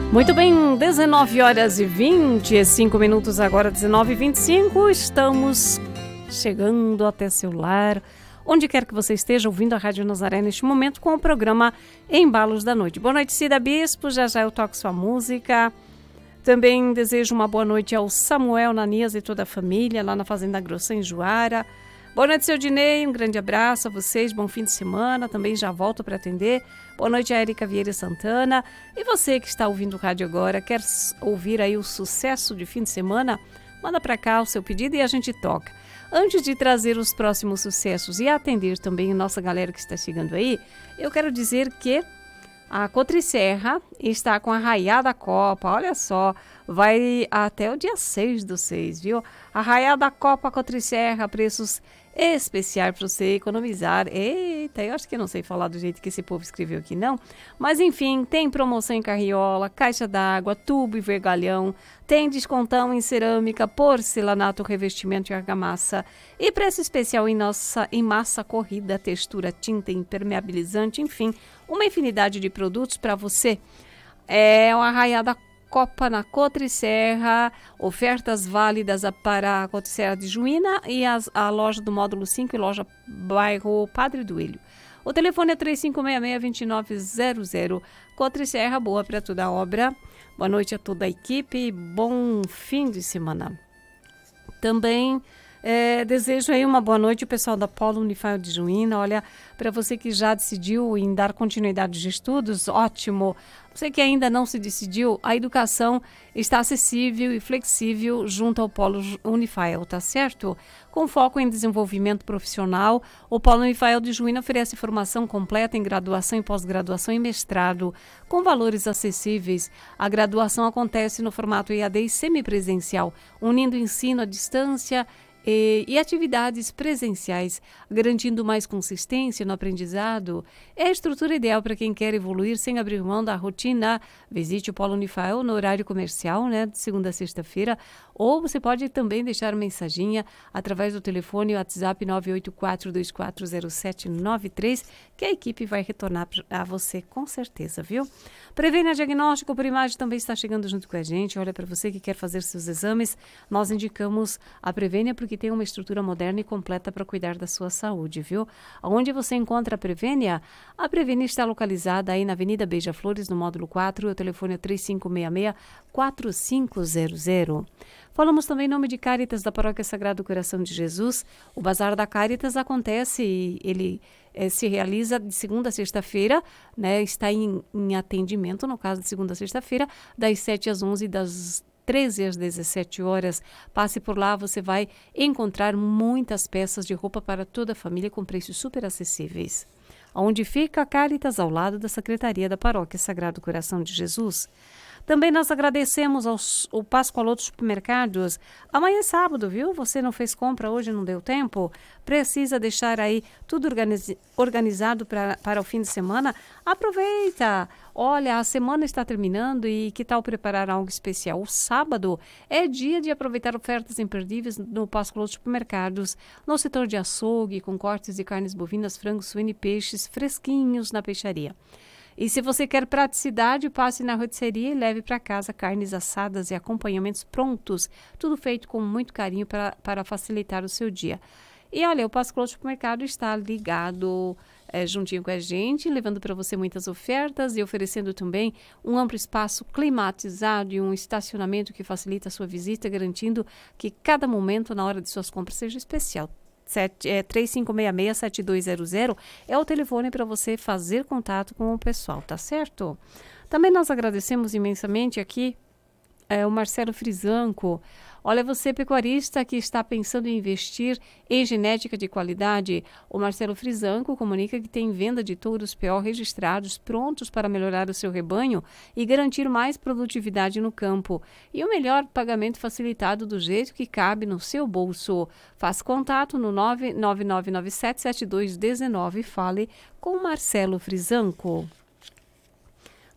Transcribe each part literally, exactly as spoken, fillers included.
Muito bem, dezenove horas e vinte e cinco minutos agora, dezenove e vinte e cinco, estamos chegando até seu lar, onde quer que você esteja ouvindo a Rádio Nazaré neste momento com o programa Embalos da Noite. Boa noite, Cida Bispo, já já eu toco sua música. Também desejo uma boa noite ao Samuel, Nanias e toda a família lá na Fazenda Grossa, em Juara. Boa noite, seu Dinei, um grande abraço a vocês, bom fim de semana, também já volto para atender. Boa noite a Érica Vieira Santana. E você que está ouvindo o rádio agora, quer ouvir aí o sucesso de fim de semana? Manda para cá o seu pedido e a gente toca. Antes de trazer os próximos sucessos e atender também a nossa galera que está chegando aí, eu quero dizer que a Cotriserra está com a Arraiá da Copa, olha só, vai até o dia seis do seis, viu? Arraiá da Copa Cotriserra, preços especiais para você economizar. Eita, eu acho que eu não sei falar do jeito que esse povo escreveu aqui, não. Mas enfim, tem promoção em carriola, caixa d'água, tubo e vergalhão, tem descontão em cerâmica, porcelanato, revestimento e argamassa. E preço especial em, nossa, em massa corrida, textura, tinta, impermeabilizante, enfim, uma infinidade de produtos para você. É uma Arraiá da Copa na Cotriserra, ofertas válidas para a Cotriserra de Juína e as, a loja do Módulo cinco e loja bairro Padre Duílio. O telefone é três cinco seis seis, dois nove zero zero. Cotriserra, boa para toda a obra. Boa noite a toda a equipe e bom fim de semana. Também é, desejo aí uma boa noite ao pessoal da Polo Unify de Juína. Olha, para você que já decidiu em dar continuidade de estudos, ótimo. Você que ainda não se decidiu, a educação está acessível e flexível junto ao Polo Unifael, tá certo? Com foco em desenvolvimento profissional, o Polo Unifael de Juína oferece formação completa em graduação e pós-graduação e mestrado, com valores acessíveis. A graduação acontece no formato E A D e semipresencial, unindo ensino à distância E, e atividades presenciais, garantindo mais consistência no aprendizado. É a estrutura ideal para quem quer evoluir sem abrir mão da rotina. Visite o Polo Unifael no horário comercial, né, de segunda a sexta-feira, ou você pode também deixar uma mensaginha através do telefone WhatsApp nove oito quatro, dois quatro zero sete nove três, que a equipe vai retornar a você com certeza, viu? Prevênia Diagnóstico por Imagem também está chegando junto com a gente. Olha, para você que quer fazer seus exames, nós indicamos a Prevênia porque tem uma estrutura moderna e completa para cuidar da sua saúde, viu? Onde você encontra a Prevênia? A Prevênia está localizada aí na Avenida Beija-Flores, no módulo quatro, o telefone é três cinco seis seis, quatro cinco zero zero. Falamos também em nome de Cáritas da Paróquia Sagrado Coração de Jesus. O Bazar da Cáritas acontece e ele eh, se realiza de segunda a sexta-feira, né? Está em, em atendimento, no caso de segunda a sexta-feira, das sete às onze, das treze às dezessete horas. Passe por lá, você vai encontrar muitas peças de roupa para toda a família com preços super acessíveis. Onde fica a Cáritas, ao lado da Secretaria da Paróquia Sagrado Coração de Jesus. Também nós agradecemos aos, ao Pascoaloto Supermercados. Amanhã é sábado, viu? Você não fez compra hoje, não deu tempo? Precisa deixar aí tudo organiz, organizado pra, para o fim de semana? Aproveita! Olha, a semana está terminando e que tal preparar algo especial? O sábado é dia de aproveitar ofertas imperdíveis no Pascoaloto Supermercados, no setor de açougue, com cortes de carnes bovinas, frangos, suíno e peixes fresquinhos na peixaria. E se você quer praticidade, passe na rotisseria e leve para casa carnes assadas e acompanhamentos prontos, tudo feito com muito carinho para, para facilitar o seu dia. E olha, o Pascoaloto Supermercado está ligado é, juntinho com a gente, levando para você muitas ofertas e oferecendo também um amplo espaço climatizado e um estacionamento que facilita a sua visita, garantindo que cada momento na hora de suas compras seja especial. É, três cinco seis seis, sete dois zero zero é o telefone para você fazer contato com o pessoal, tá certo? Também nós agradecemos imensamente aqui é, o Marcelo Frisanco. Olha, você pecuarista que está pensando em investir em genética de qualidade, o Marcelo Frisanco comunica que tem venda de touros P O registrados prontos para melhorar o seu rebanho e garantir mais produtividade no campo. E o melhor pagamento facilitado do jeito que cabe no seu bolso. Faça contato no nove nove nove nove sete sete dois um nove e fale com o Marcelo Frisanco.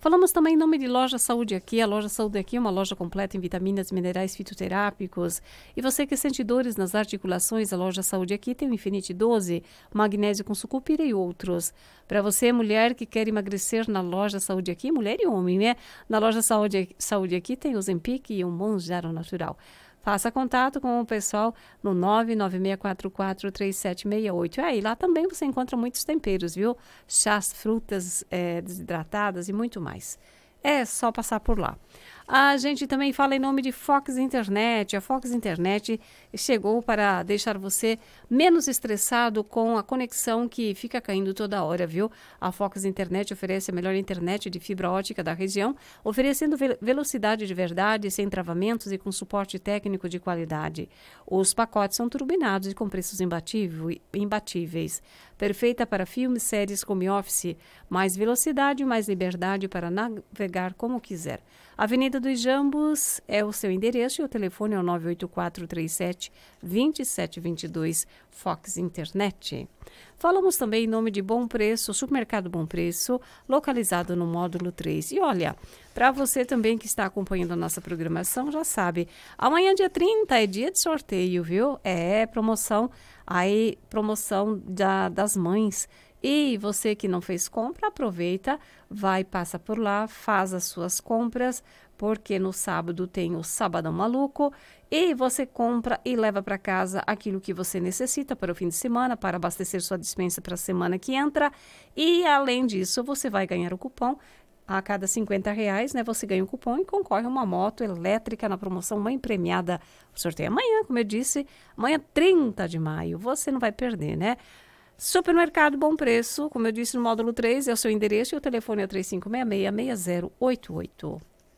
Falamos também em nome de Loja Saúde Aqui. A Loja Saúde Aqui é uma loja completa em vitaminas, minerais fitoterápicos. E você que sente dores nas articulações, a Loja Saúde Aqui tem o Infinity doze, magnésio com sucupira e outros. Para você, mulher que quer emagrecer na Loja Saúde Aqui, mulher e homem, né? Na Loja Saúde, Saúde Aqui tem o Zempic e o Monjaro Natural. Faça contato com o pessoal no nove nove seis quatro quatro três sete seis oito. E aí, lá também você encontra muitos temperos, viu? Chás, frutas é, desidratadas e muito mais. É só passar por lá. A gente também fala em nome de Fox Internet. A Fox Internet chegou para deixar você menos estressado com a conexão que fica caindo toda hora, viu? A Fox Internet oferece a melhor internet de fibra ótica da região, oferecendo ve- velocidade de verdade, sem travamentos e com suporte técnico de qualidade. Os pacotes são turbinados e com preços imbatível- imbatíveis. Perfeita para filmes, séries, home office. Mais velocidade, mais liberdade para navegar como quiser. Avenida dos Jambos é o seu endereço e o telefone é o nove oito quatro três sete dois sete dois dois, Fox Internet. Falamos também em nome de Bom Preço, Supermercado Bom Preço, localizado no módulo três. E olha, para você também que está acompanhando a nossa programação, já sabe, amanhã dia trinta é dia de sorteio, viu? É promoção, aí promoção da, das mães. E você que não fez compra, aproveita, vai, passa por lá, faz as suas compras, porque no sábado tem o Sabadão Maluco e você compra e leva para casa aquilo que você necessita para o fim de semana, para abastecer sua despensa para a semana que entra. E, além disso, você vai ganhar o cupom. A cada cinquenta reais, né, você ganha um cupom e concorre a uma moto elétrica na promoção Mãe Premiada. O sorteio é amanhã, como eu disse, amanhã trinta de maio. Você não vai perder, né? Supermercado Bom Preço, como eu disse no módulo três, é o seu endereço e o telefone é três cinco seis seis, seis zero oito oito.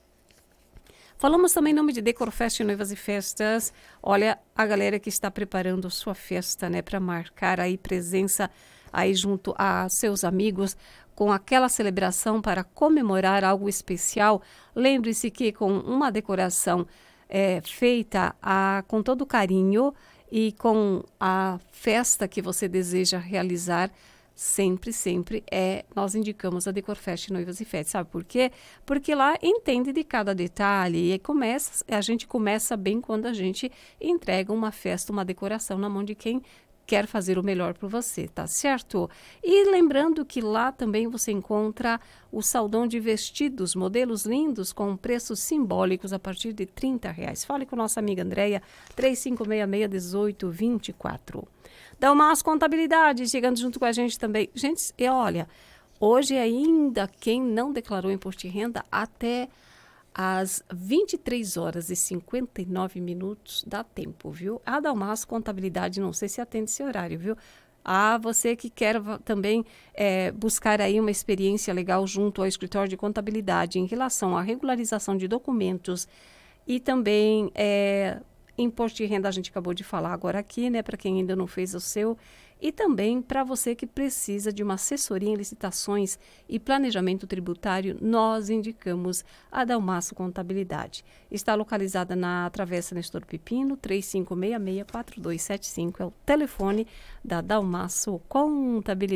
Falamos também em nome de Decorfest Noivas e Festas. Olha, a galera que está preparando sua festa, né, para marcar aí presença aí junto a seus amigos com aquela celebração para comemorar algo especial. Lembre-se que com uma decoração é, feita a, com todo carinho e com a festa que você deseja realizar, sempre, sempre é, nós indicamos a Decorfest Noivas e Festas. Sabe por quê? Porque lá entende de cada detalhe e começa, a gente começa bem quando a gente entrega uma festa, uma decoração na mão de quem quer fazer o melhor para você, tá certo? E lembrando que lá também você encontra o saldão de vestidos, modelos lindos com preços simbólicos a partir de trinta reais. Fale com nossa amiga Andréia, três cinco seis seis, um oito dois quatro. Dalmas Contabilidade, chegando junto com a gente também. Gente, e olha, hoje ainda quem não declarou imposto de renda até às vinte e três horas e cinquenta e nove minutos dá tempo, viu? A Dalmas Contabilidade, não sei se atende esse horário, viu? Ah, você que quer também é, buscar aí uma experiência legal junto ao escritório de contabilidade em relação à regularização de documentos e também é, imposto de renda, a gente acabou de falar agora aqui, né? Para quem ainda não fez o seu. E também para você que precisa de uma assessoria em licitações e planejamento tributário, nós indicamos a Dalmaço Contabilidade. Está localizada na Travessa Nestor Pepino, três cinco seis seis, quatro dois sete cinco. É o telefone da Dalmaço Contabilidade.